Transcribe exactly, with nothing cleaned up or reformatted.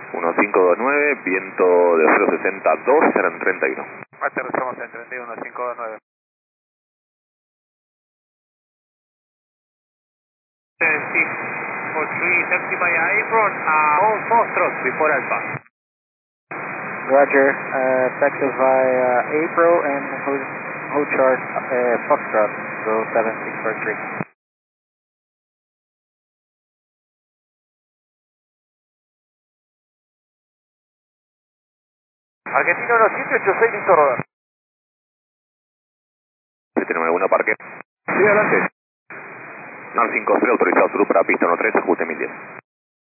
uno cinco dos nueve, viento de cero sesenta dos, serán treinta y uno. Aterrizamos en treinta y uno, cinco dos nueve. six four three, taxi by apron, uh, all Foxtrot before Alpha. Roger, uh, taxi via April and hold, hold chart uh, Foxtrot, go seven six four three. Argentino uno siete ocho seis, listo rodar. ¿Tenemos alguna parque? Sí, adelante. N A R cinco cero autorizado sur para pista uno tres, ajuste mil diez.